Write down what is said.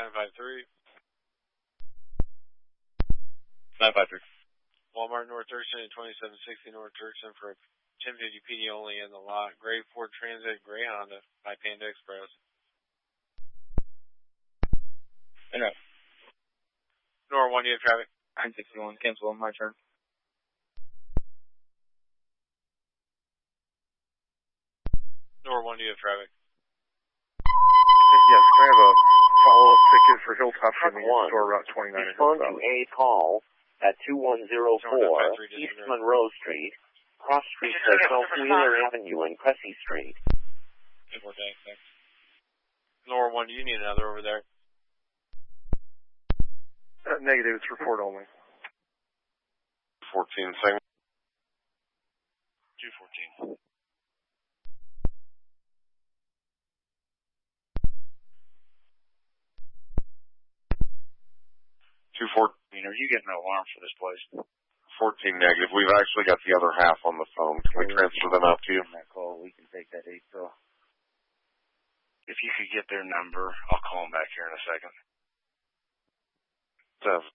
953. 953. Walmart North Thurston and 2760 North Thurston for 1050 PD only in the lot. Gray Ford Transit, Gray Honda by Panda Express. Interrupt. Nor 1, you have traffic. 961, cancel on my turn. Nor 1, you have traffic. Yes, can I have a follow-up ticket for Hilltop Shipping Store Route 29 in Respond Hilltop? to a call at 2104 East Monroe Street, Cross Street Circle, Wheeler Avenue, and Cressy Street. Nor 1, do you need another over there? Negative, it's report only. 14 segment. 214. Are you getting an alarm for this place? 14 negative. We've actually got the other half on the phone. Can we transfer them out to you? That call, we can take that 8 call. If you could get their number, I'll call them back here in a second.